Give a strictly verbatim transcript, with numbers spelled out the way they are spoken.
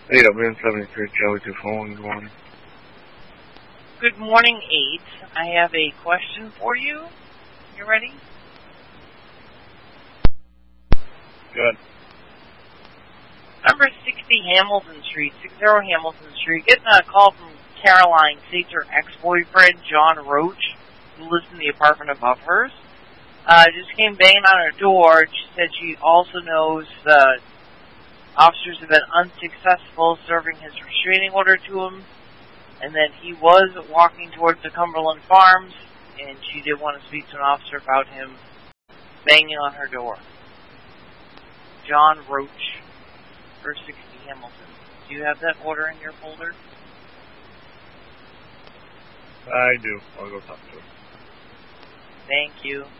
eight up in seventy-three, Charlie two four one, good morning. Good morning, eight. I have a question for you. You ready? Good. Number sixty Hamilton Street, sixty Hamilton Street, getting a call from Caroline states her ex-boyfriend, John Roach, who lives in the apartment above hers, uh, just came banging on her door. She said she also knows the officers have been unsuccessful serving his restraining order to him, and that he was walking towards the Cumberland Farms, and she did want to speak to an officer about him banging on her door. John Roach, for sixty Hamilton. Do you have that order in your folder? I do. I'll go talk to him. Thank you.